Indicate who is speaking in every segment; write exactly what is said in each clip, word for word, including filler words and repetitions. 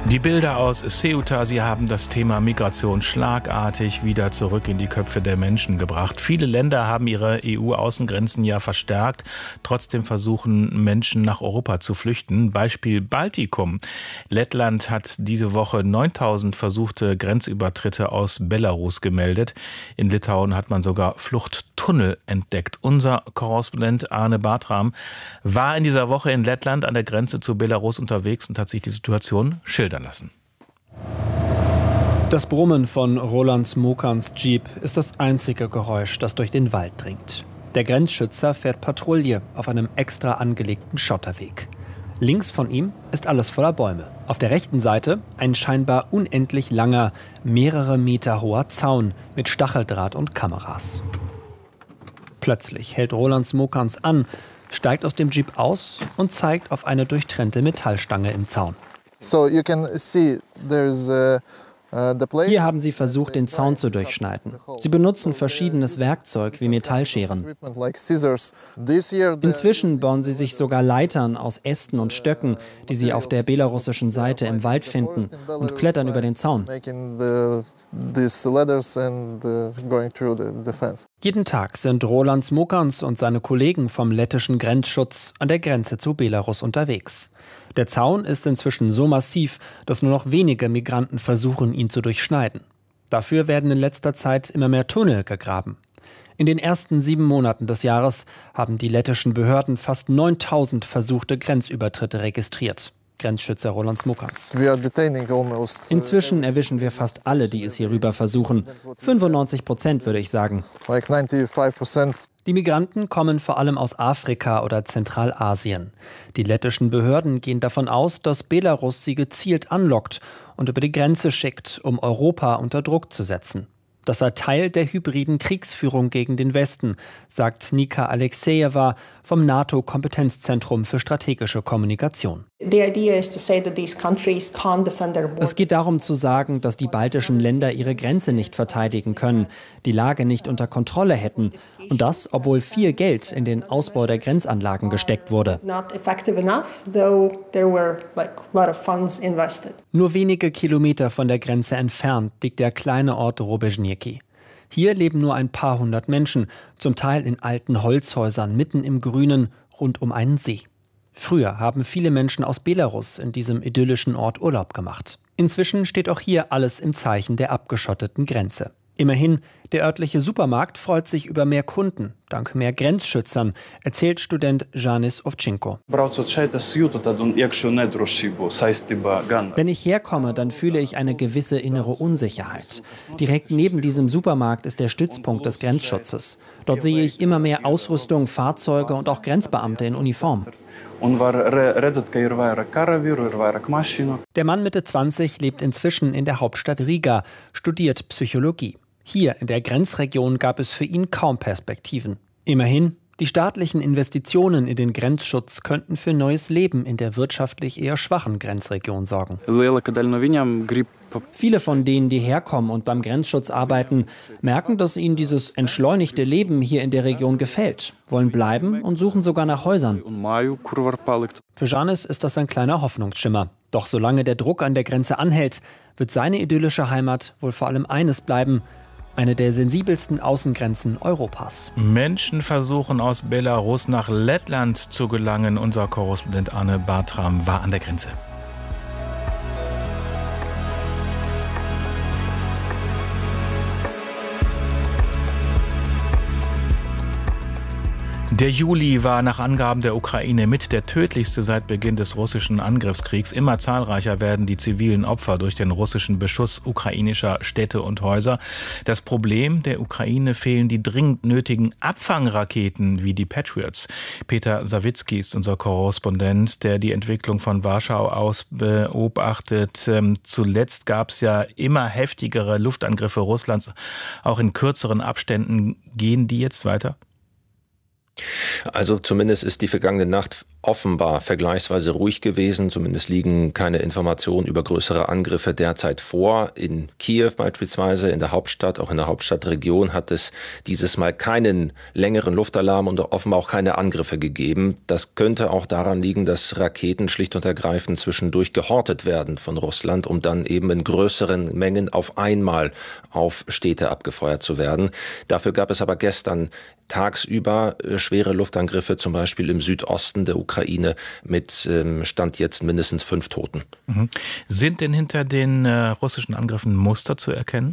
Speaker 1: Die Bilder aus Ceuta, sie haben das Thema Migration schlagartig wieder zurück in die Köpfe der Menschen gebracht. Viele Länder haben ihre E U-Außengrenzen ja verstärkt. Trotzdem versuchen Menschen nach Europa zu flüchten. Beispiel Baltikum. Lettland hat diese Woche neuntausend versuchte Grenzübertritte aus Belarus gemeldet. In Litauen hat man sogar Fluchttunnel entdeckt. Unser Korrespondent Arne Bartram war in dieser Woche in Lettland an der Grenze zu Belarus unterwegs und hat sich die Situation schildern lassen.
Speaker 2: Das Brummen von Roland Smokans Jeep ist das einzige Geräusch, das durch den Wald dringt. Der Grenzschützer fährt Patrouille auf einem extra angelegten Schotterweg. Links von ihm ist alles voller Bäume. Auf der rechten Seite ein scheinbar unendlich langer, mehrere Meter hoher Zaun mit Stacheldraht und Kameras. Plötzlich hält Roland Smokans an, steigt aus dem Jeep aus und zeigt auf eine durchtrennte Metallstange im Zaun.
Speaker 3: So you can see there's uh, uh, the place.
Speaker 2: Hier haben sie versucht, den Zaun zu durchschneiden. Sie benutzen verschiedenes Werkzeug wie Metallscheren. Inzwischen bauen sie sich sogar Leitern aus Ästen und Stöcken, die sie auf der belarussischen Seite im Wald finden, und klettern über den Zaun. Jeden Tag sind Roland Smokans und seine Kollegen vom lettischen Grenzschutz an der Grenze zu Belarus unterwegs. Der Zaun ist inzwischen so massiv, dass nur noch wenige Migranten versuchen, ihn zu durchschneiden. Dafür werden in letzter Zeit immer mehr Tunnel gegraben. In den ersten sieben Monaten des Jahres haben die lettischen Behörden fast neuntausend versuchte Grenzübertritte registriert. Grenzschützer Roland Smokans. Inzwischen erwischen wir fast alle, die es hier rüber versuchen. fünfundneunzig Prozent würde ich sagen. Die Migranten kommen vor allem aus Afrika oder Zentralasien. Die lettischen Behörden gehen davon aus, dass Belarus sie gezielt anlockt und über die Grenze schickt, um Europa unter Druck zu setzen. Das sei Teil der hybriden Kriegsführung gegen den Westen, sagt Nika Alexejeva vom NATO-Kompetenzzentrum für strategische Kommunikation. Es geht darum zu sagen, dass die baltischen Länder ihre Grenze nicht verteidigen können, die Lage nicht unter Kontrolle hätten. Und das, obwohl viel Geld in den Ausbau der Grenzanlagen gesteckt wurde. Nur wenige Kilometer von der Grenze entfernt liegt der kleine Ort Robežňaky. Hier leben nur ein paar hundert Menschen, zum Teil in alten Holzhäusern mitten im Grünen, rund um einen See. Früher haben viele Menschen aus Belarus in diesem idyllischen Ort Urlaub gemacht. Inzwischen steht auch hier alles im Zeichen der abgeschotteten Grenze. Immerhin, der örtliche Supermarkt freut sich über mehr Kunden, dank mehr Grenzschützern, erzählt Student Janis Ovčinko. Wenn ich herkomme, dann fühle ich eine gewisse innere Unsicherheit. Direkt neben diesem Supermarkt ist der Stützpunkt des Grenzschutzes. Dort sehe ich immer mehr Ausrüstung, Fahrzeuge und auch Grenzbeamte in Uniform. Der Mann Mitte zwanzig lebt inzwischen in der Hauptstadt Riga, studiert Psychologie. Hier in der Grenzregion gab es für ihn kaum Perspektiven. Immerhin, die staatlichen Investitionen in den Grenzschutz könnten für neues Leben in der wirtschaftlich eher schwachen Grenzregion sorgen. Viele von denen, die herkommen und beim Grenzschutz arbeiten, merken, dass ihnen dieses entschleunigte Leben hier in der Region gefällt, wollen bleiben und suchen sogar nach Häusern. Für Janis ist das ein kleiner Hoffnungsschimmer. Doch solange der Druck an der Grenze anhält, wird seine idyllische Heimat wohl vor allem eines bleiben: eine der sensibelsten Außengrenzen Europas.
Speaker 1: Menschen versuchen aus Belarus nach Lettland zu gelangen. Unser Korrespondent Arne Bartram war an der Grenze. Der Juli war nach Angaben der Ukraine mit der tödlichste seit Beginn des russischen Angriffskriegs. Immer zahlreicher werden die zivilen Opfer durch den russischen Beschuss ukrainischer Städte und Häuser. Das Problem: der Ukraine fehlen die dringend nötigen Abfangraketen wie die Patriots. Peter Sawicki ist unser Korrespondent, der die Entwicklung von Warschau aus beobachtet. Zuletzt gab es ja immer heftigere Luftangriffe Russlands, auch in kürzeren Abständen. Gehen die jetzt weiter?
Speaker 4: Also zumindest ist die vergangene Nacht offenbar vergleichsweise ruhig gewesen. Zumindest liegen keine Informationen über größere Angriffe derzeit vor. In Kiew beispielsweise, in der Hauptstadt, auch in der Hauptstadtregion, hat es dieses Mal keinen längeren Luftalarm und offenbar auch keine Angriffe gegeben. Das könnte auch daran liegen, dass Raketen schlicht und ergreifend zwischendurch gehortet werden von Russland, um dann eben in größeren Mengen auf einmal auf Städte abgefeuert zu werden. Dafür gab es aber gestern tagsüber schwere Luftangriffe, zum Beispiel im Südosten der Ukraine mit ähm, Stand jetzt mindestens fünf Toten.
Speaker 1: Mhm. Sind denn hinter den äh, russischen Angriffen Muster zu erkennen?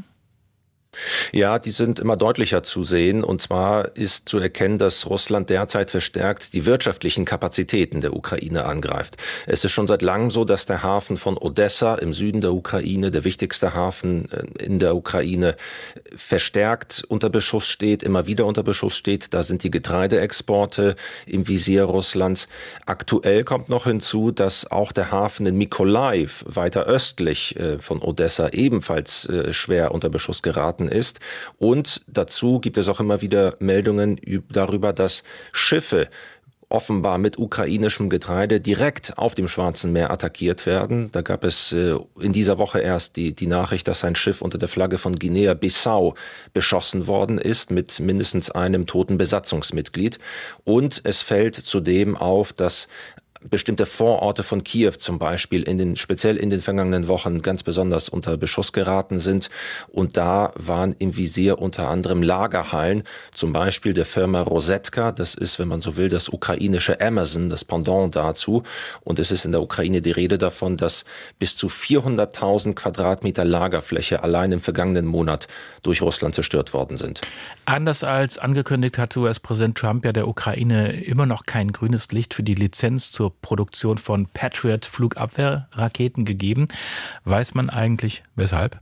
Speaker 4: Ja, die sind immer deutlicher zu sehen. Und zwar ist zu erkennen, dass Russland derzeit verstärkt die wirtschaftlichen Kapazitäten der Ukraine angreift. Es ist schon seit langem so, dass der Hafen von Odessa im Süden der Ukraine, der wichtigste Hafen in der Ukraine, verstärkt unter Beschuss steht, immer wieder unter Beschuss steht. Da sind die Getreideexporte im Visier Russlands. Aktuell kommt noch hinzu, dass auch der Hafen in Mykolaiv, weiter östlich von Odessa, ebenfalls schwer unter Beschuss geraten ist. Und dazu gibt es auch immer wieder Meldungen darüber, dass Schiffe offenbar mit ukrainischem Getreide direkt auf dem Schwarzen Meer attackiert werden. Da gab es äh, in dieser Woche erst die, die Nachricht, dass ein Schiff unter der Flagge von Guinea-Bissau beschossen worden ist mit mindestens einem toten Besatzungsmitglied. Und es fällt zudem auf, dass bestimmte Vororte von Kiew zum Beispiel in den, speziell in den vergangenen Wochen ganz besonders unter Beschuss geraten sind. Und da waren im Visier unter anderem Lagerhallen, zum Beispiel der Firma Rosetka. Das ist, wenn man so will, das ukrainische Amazon, das Pendant dazu. Und es ist in der Ukraine die Rede davon, dass bis zu vierhunderttausend Quadratmeter Lagerfläche allein im vergangenen Monat durch Russland zerstört worden sind.
Speaker 1: Anders als angekündigt hat U S-Präsident Trump ja der Ukraine immer noch kein grünes Licht für die Lizenz zur Produktion von Patriot-Flugabwehrraketen gegeben. Weiß man eigentlich weshalb?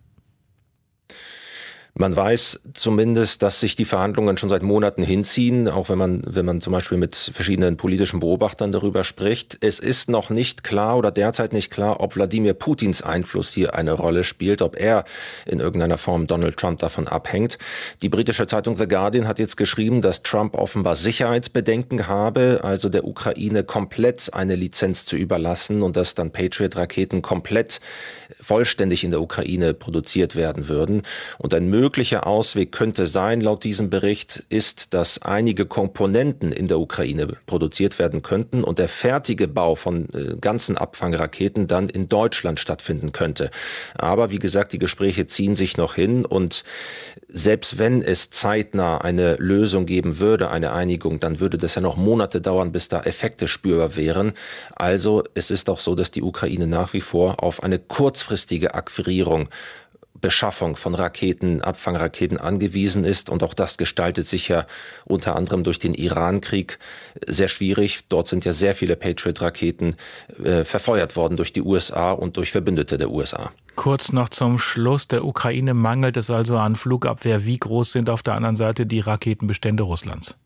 Speaker 4: Man weiß zumindest, dass sich die Verhandlungen schon seit Monaten hinziehen, auch wenn man, wenn man zum Beispiel mit verschiedenen politischen Beobachtern darüber spricht. Es ist noch nicht klar oder derzeit nicht klar, ob Wladimir Putins Einfluss hier eine Rolle spielt, ob er in irgendeiner Form Donald Trump davon abhängt. Die britische Zeitung The Guardian hat jetzt geschrieben, dass Trump offenbar Sicherheitsbedenken habe, also der Ukraine komplett eine Lizenz zu überlassen und dass dann Patriot-Raketen komplett vollständig in der Ukraine produziert werden würden. Und ein möglicher Ausweg könnte sein, laut diesem Bericht, ist, dass einige Komponenten in der Ukraine produziert werden könnten und der fertige Bau von äh, ganzen Abfangraketen dann in Deutschland stattfinden könnte. Aber wie gesagt, die Gespräche ziehen sich noch hin und selbst wenn es zeitnah eine Lösung geben würde, eine Einigung, dann würde das ja noch Monate dauern, bis da Effekte spürbar wären. Also es ist auch so, dass die Ukraine nach wie vor auf eine kurzfristige Akquirierung Beschaffung von Raketen, Abfangraketen angewiesen ist. Und auch das gestaltet sich ja unter anderem durch den Iran-Krieg sehr schwierig. Dort sind ja sehr viele Patriot-Raketen äh, verfeuert worden durch die U S A und durch Verbündete der U S A.
Speaker 1: Kurz noch zum Schluss. Der Ukraine mangelt es also an Flugabwehr. Wie groß sind auf der anderen Seite die Raketenbestände Russlands?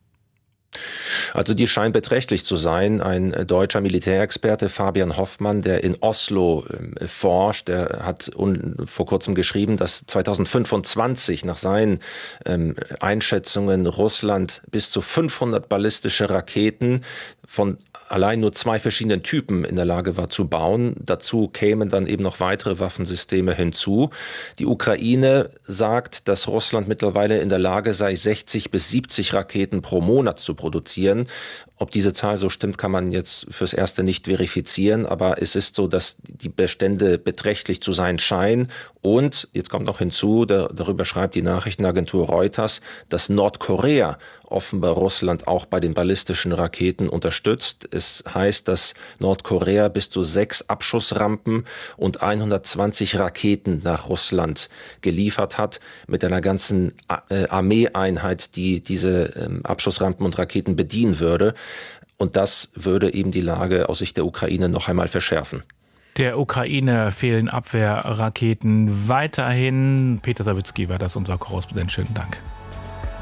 Speaker 4: Also die scheinen beträchtlich zu sein. Ein deutscher Militärexperte, Fabian Hoffmann, der in Oslo äh, forscht, der hat un- vor kurzem geschrieben, dass zweitausendfünfundzwanzig nach seinen ähm, Einschätzungen Russland bis zu fünfhundert ballistische Raketen von allein nur zwei verschiedenen Typen in der Lage war zu bauen. Dazu kämen dann eben noch weitere Waffensysteme hinzu. Die Ukraine sagt, dass Russland mittlerweile in der Lage sei, sechzig bis siebzig Raketen pro Monat zu produzieren. Ob diese Zahl so stimmt, kann man jetzt fürs Erste nicht verifizieren, aber es ist so, dass die Bestände beträchtlich zu sein scheinen. Und jetzt kommt noch hinzu, da, darüber schreibt die Nachrichtenagentur Reuters, dass Nordkorea offenbar Russland auch bei den ballistischen Raketen unterstützt. Es heißt, dass Nordkorea bis zu sechs Abschussrampen und hundertzwanzig Raketen nach Russland geliefert hat, mit einer ganzen Armeeeinheit, die diese ähm, Abschussrampen und Raketen bedienen würde. Und das würde eben die Lage aus Sicht der Ukraine noch einmal verschärfen.
Speaker 1: Der Ukraine fehlen Abwehrraketen weiterhin. Peter Sawicki war das, unser Korrespondent. Schönen Dank.